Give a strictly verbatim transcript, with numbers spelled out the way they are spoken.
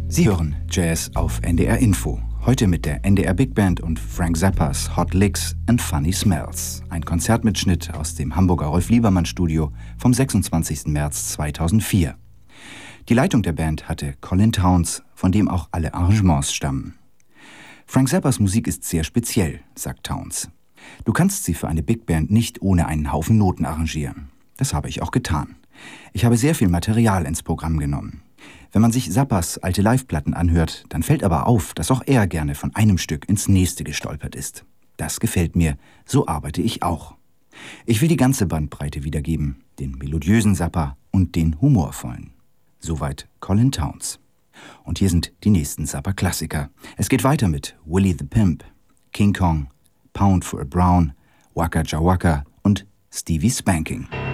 Sie hören Jazz auf N D R Info. Heute mit der N D R Big Band und Frank Zappas Hot Licks and Funny Smells. Ein Konzertmitschnitt aus dem Hamburger Rolf-Liebermann-Studio vom sechsundzwanzigsten März zweitausendvier. Die Leitung der Band hatte Colin Towns, von dem auch alle Arrangements stammen. Frank Zappas Musik ist sehr speziell, sagt Towns. Du kannst sie für eine Big Band nicht ohne einen Haufen Noten arrangieren. Das habe ich auch getan. Ich habe sehr viel Material ins Programm genommen. Wenn man sich Zappas alte Liveplatten anhört, dann fällt aber auf, dass auch er gerne von einem Stück ins nächste gestolpert ist. Das gefällt mir, so arbeite ich auch. Ich will die ganze Bandbreite wiedergeben, den melodiösen Zappa und den humorvollen. Soweit Colin Towns. Und hier sind die nächsten Zappa-Klassiker. Es geht weiter mit Willie the Pimp, King Kong, Pound for a Brown, Waka Jawaka und Stevie Spanking.